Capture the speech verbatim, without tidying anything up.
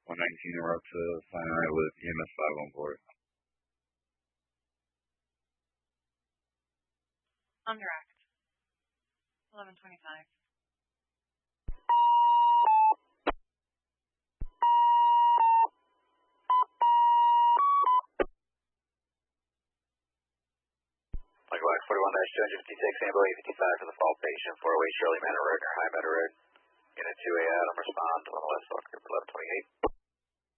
one nineteen en route to Sinai with E M S five on board. On direct. eleven twenty-five. Likewise, forty-one two fifty-six, ambulance fifty-five to the fall patient, four oh eight Shirley Manor Road, near High Meadow Road. Unit two A Adam, respond to the West Walker, eleven twenty-eight.